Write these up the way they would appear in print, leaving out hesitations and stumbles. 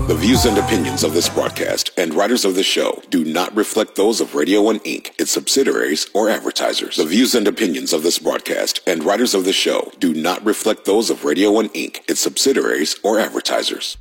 The views and opinions of this broadcast and writers of the show do not reflect those of Radio 1 Inc., its subsidiaries, or advertisers. The views and opinions of this broadcast and writers of the show do not reflect those of Radio 1 Inc., its subsidiaries, or advertisers.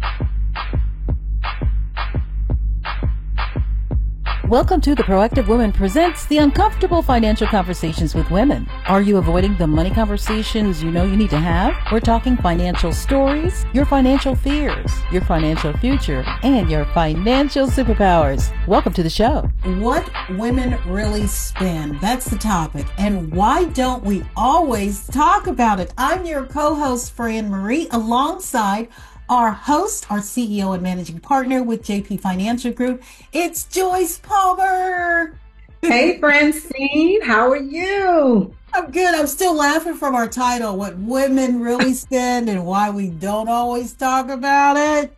Welcome to The Proactive Woman presents the uncomfortable financial conversations with women. Are you avoiding the money conversations you know you need to have? We're talking financial stories, your financial fears, your financial future, and your financial superpowers. Welcome to the show. What women really spend? That's the topic. And why don't we always talk about it? I'm your co-host, Fran Marie, alongside our host, our CEO and managing partner with JP Financial Group. It's Joyce Palmer. Hey, Francine, how are you? I'm good. I'm still laughing from our title, What Women Really Spend and Why We Don't Always Talk About It.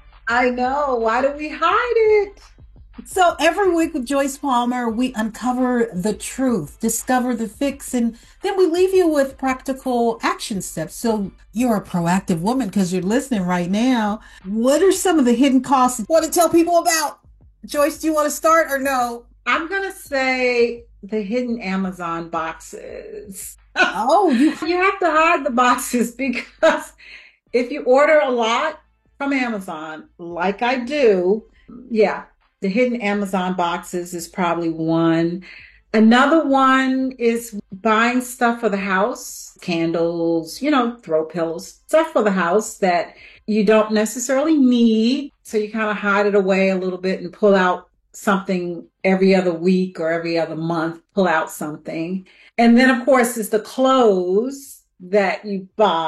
I know. Why do we hide it? So every week with Joyce Palmer, we uncover the truth, discover the fix, and then we leave you with practical action steps. So you're a proactive woman because you're listening right now. What are some of the hidden costs you want to tell people about? Joyce, do you want to start or no? I'm going to say the hidden Amazon boxes. Oh, you have to hide the boxes because if you order a lot from Amazon, like I do, the hidden Amazon boxes is probably one. Another one is buying stuff for the house, candles, throw pillows, stuff for the house that you don't necessarily need. So you kind of hide it away a little bit and pull out something every other week or every other month, pull out something. And then, of course, is the clothes that you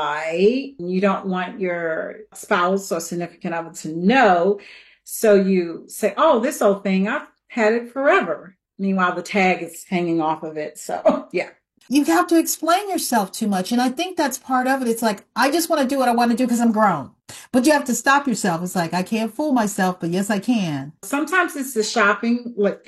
buy. You don't want your spouse or significant other to know. So you say, oh, this old thing, I've had it forever. Meanwhile, the tag is hanging off of it. So, yeah. You have to explain yourself too much. And I think that's part of it. It's like, I just want to do what I want to do because I'm grown. But you have to stop yourself. It's like, I can't fool myself, but yes, I can. Sometimes it's the shopping, like